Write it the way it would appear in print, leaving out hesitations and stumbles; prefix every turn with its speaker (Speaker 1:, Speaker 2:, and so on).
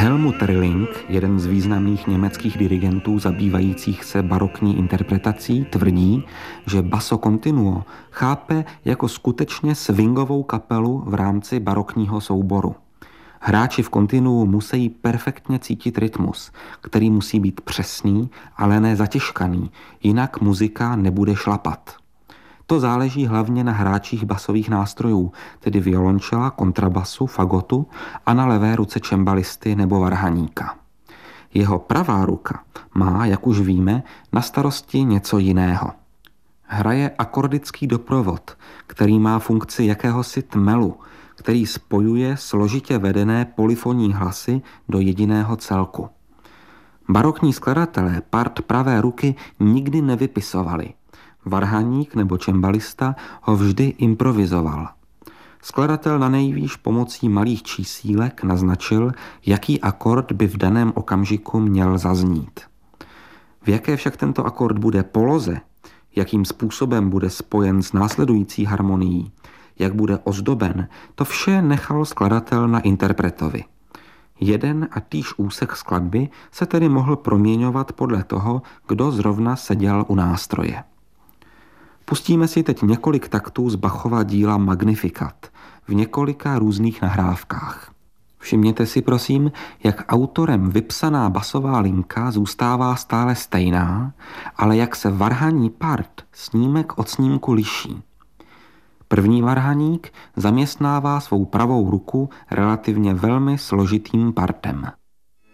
Speaker 1: Helmut Rilling, jeden z významných německých dirigentů zabývajících se barokní interpretací, tvrdí, že basso continuo chápe jako skutečně swingovou kapelu v rámci barokního souboru. Hráči v kontinuu musí perfektně cítit rytmus, který musí být přesný, ale ne zatěžkaný, jinak muzika nebude šlapat. To záleží hlavně na hráčích basových nástrojů, tedy violončela, kontrabasu, fagotu a na levé ruce čembalisty nebo varhaníka. Jeho pravá ruka má, jak už víme, na starosti něco jiného. Hraje akordický doprovod, který má funkci jakéhosi tmelu, který spojuje složitě vedené polyfonní hlasy do jediného celku. Barokní skladatelé part pravé ruky nikdy nevypisovali. Varhaník nebo čembalista ho vždy improvizoval. Skladatel na nejvýš pomocí malých čísílek naznačil, jaký akord by v daném okamžiku měl zaznít. V jaké však tento akord bude poloze, jakým způsobem bude spojen s následující harmonií, jak bude ozdoben, to vše nechal skladatel na interpretovi. Jeden a týž úsek skladby se tedy mohl proměňovat podle toho, kdo zrovna seděl u nástroje. Pustíme si teď několik taktů z Bachova díla Magnificat v několika různých nahrávkách. Všimněte si prosím, jak autorem vypsaná basová linka zůstává stále stejná, ale jak se varhaní part snímek od snímku liší. První varhaník zaměstnává svou pravou ruku relativně velmi složitým partem.